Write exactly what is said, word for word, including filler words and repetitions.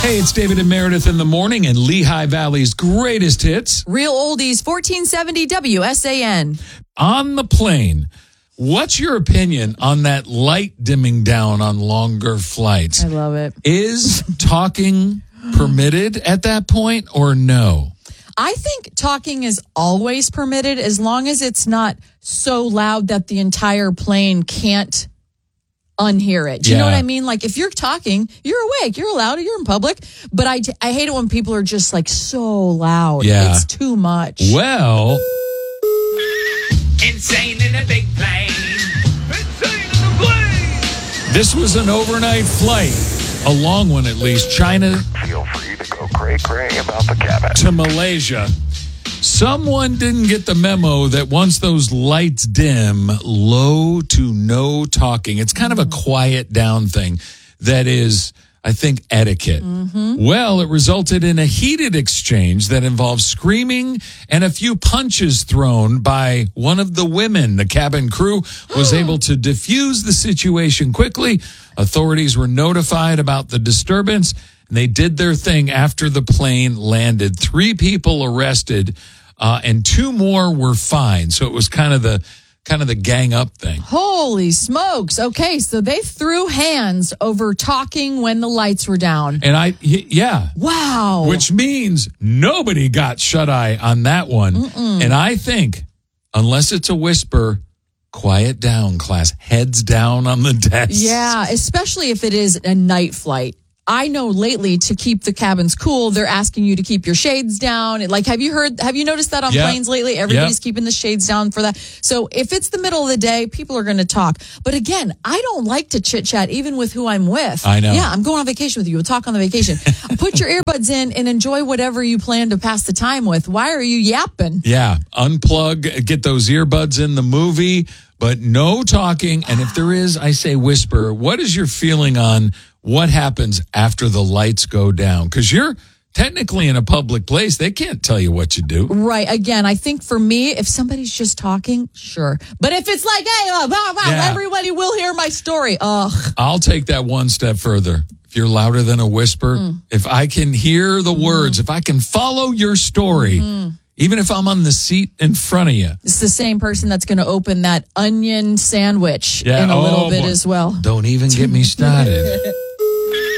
Hey, it's David and Meredith in the morning and Lehigh Valley's greatest hits. Real oldies, fourteen seventy W S A N. On the plane, what's your opinion on that light dimming down on longer flights? I love it. Is talking permitted at that point or no? I think talking is always permitted as long as it's not so loud that the entire plane can't unhear it. Do you Yeah. know what I mean? Like if you're talking, you're awake, you're allowed, you're in public. But I, I hate it when people are just like so loud. Yeah. It's too much. Well, Insane in a big plane. Insane in a plane. this was an overnight flight, a long one at least, China Feel free to go cray-cray about the cabin. to Malaysia. Someone didn't get the memo that once those lights dim, low to no talking. It's kind of a quiet down thing that is, I think, etiquette. Well, it resulted in a heated exchange that involved screaming and a few punches thrown by one of the women. The cabin crew was able to defuse the situation quickly. Authorities were notified about the disturbance, and they did their thing after the plane landed. Three people arrested, uh, and two more were fined. So it was kind of the kind of the gang up thing. Holy smokes. Okay, so they threw hands over talking when the lights were down. And I, y- yeah, Wow. which means nobody got shut eye on that one. And I think, unless it's a whisper, quiet down, class. Heads down on the desk. Yeah, especially if it is a night flight. I know lately to keep the cabins cool, they're asking you to keep your shades down. Like, have you heard, have you noticed that on Yeah. planes lately? Everybody's Yeah. keeping the shades down for that. So if it's the middle of the day, people are going to talk. But again, I don't like to chit chat even with who I'm with. I know. Yeah, I'm going on vacation with you. We'll talk on the vacation. Put your earbuds in and enjoy whatever you plan to pass the time with. Why are you yapping? Yeah, unplug, get those earbuds in the movie, but no talking. And if there is, I say whisper. What is your feeling on what happens after the lights go down? Because you're technically in a public place. They can't tell you what you do. Right. Again, I think for me, if somebody's just talking, sure. But if it's like, hey, uh, blah, blah, Yeah. everybody will hear my story. Ugh. I'll take that one step further. If you're louder than a whisper, Mm. if I can hear the words, if I can follow your story, Mm-hmm. even if I'm on the seat in front of you. It's the same person that's going to open that onion sandwich Yeah, in a little oh, bit boy. as well. Don't even get me started.